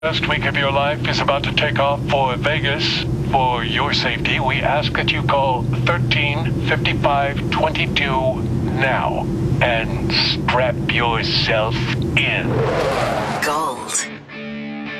Best week of your life is about to take off for Vegas. For your safety, we ask that you call 135522 now and strap yourself in.